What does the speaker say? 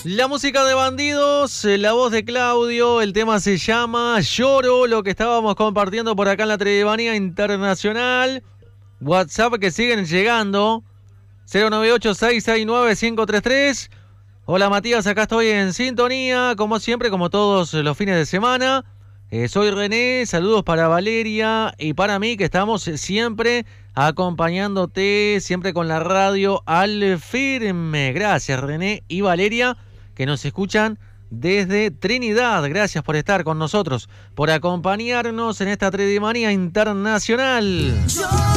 La música de Bandidos, la voz de Claudio, el tema se llama Lloro, lo que estábamos compartiendo por acá en la Trevimanía Internacional. WhatsApp que siguen llegando, 098-669-533. Hola Matías, acá estoy en sintonía, como siempre, como todos los fines de semana. Soy René, saludos para Valeria y para mí, que estamos siempre acompañándote, siempre con la radio al firme. Gracias René y Valeria, que nos escuchan desde Trinidad. Gracias por estar con nosotros, por acompañarnos en esta Trevimanía Internacional.